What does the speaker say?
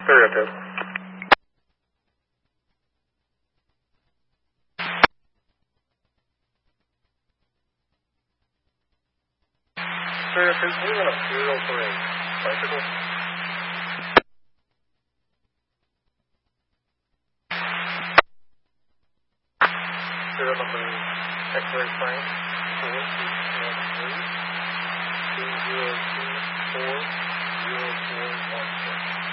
Affirmative. Affirmative. We want a 038. Bicycle. Serial number X-ray Frank 4213 2024041.